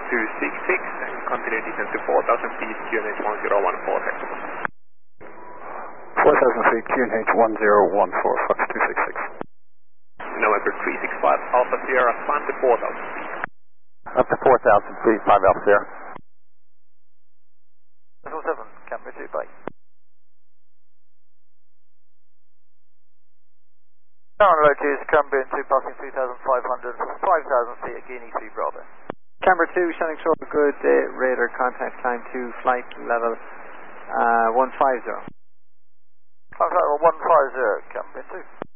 266 and continue descent to 4000 feet, QNH 1014 hectopause. 4000 feet, QNH 1014, Fox 266. November 365, Alpha Sierra, climb to 4000 feet. Up to 4000 feet, 5 Alpha Sierra. 7, Canberra 2, bye. Current approaches, Canberra 2 passing 2500, 5000 feet at Guinea 3 Bravo. Canberra 2, Shannon Shore, good radar contact, climb to flight level 150. Contact level 150, Canberra 2.